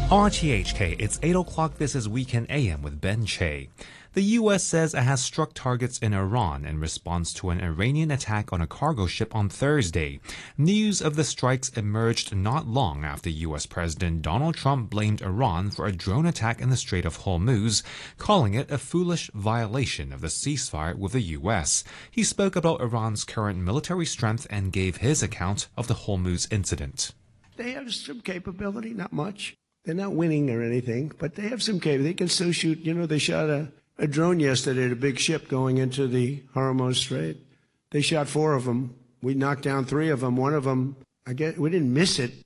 RTHK, it's 8 o'clock. This is Weekend AM with Ben Che. The U.S. says it has struck targets in Iran in response to an Iranian attack on a cargo ship on Thursday. News of the strikes emerged not long after U.S. President Donald Trump blamed Iran for a drone attack in the Strait of Hormuz, calling it a foolish violation of the ceasefire with the U.S. He spoke about Iran's current military strength and gave his account of the Hormuz incident. They have some capability, not much. They're not winning or anything, but they have some capability. They can still shoot. You know, they shot a drone yesterday at a big ship going into the Hormuz Strait. They shot 4 of them. We knocked down 3 of them. One of them, I guess, we didn't miss it.